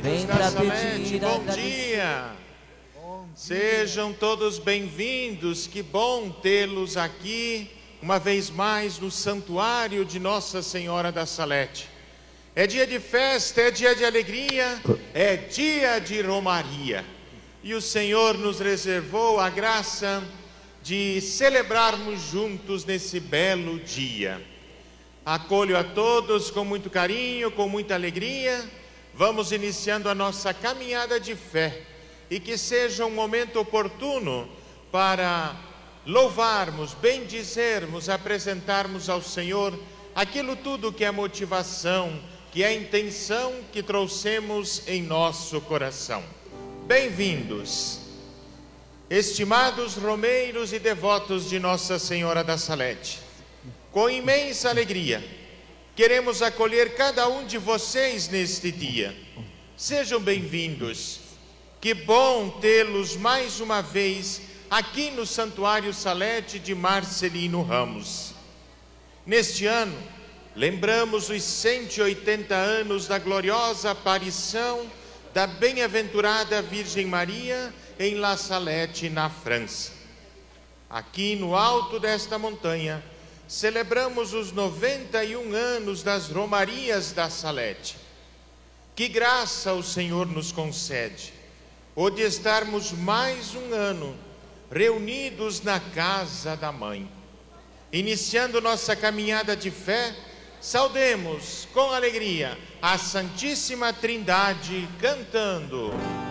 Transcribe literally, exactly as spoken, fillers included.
Vem da pra Salete, pedir bom agradecer. dia. Sejam todos bem-vindos, que bom tê-los aqui, uma vez mais no santuário de Nossa Senhora da Salete. É dia de festa, é dia de alegria, é dia de romaria. E o Senhor nos reservou a graça de celebrarmos juntos nesse belo dia. Acolho a todos com muito carinho, com muita alegria. Vamos iniciando a nossa caminhada de fé e que seja um momento oportuno para louvarmos, bendizermos, apresentarmos ao Senhor aquilo tudo que é motivação, que é intenção que trouxemos em nosso coração. Bem-vindos, estimados romeiros e devotos de Nossa Senhora da Salete. Com imensa alegria, queremos acolher cada um de vocês neste dia. Sejam bem-vindos. Que bom tê-los mais uma vez aqui no Santuário Salete de Marcelino Ramos. Neste ano, lembramos os cento e oitenta anos da gloriosa aparição da bem-aventurada Virgem Maria em La Salette, na França. Aqui no alto desta montanha, celebramos os noventa e um anos das Romarias da Salete. Que graça o Senhor nos concede, o de estarmos mais um ano reunidos na casa da Mãe. Iniciando nossa caminhada de fé, saudemos com alegria a Santíssima Trindade cantando: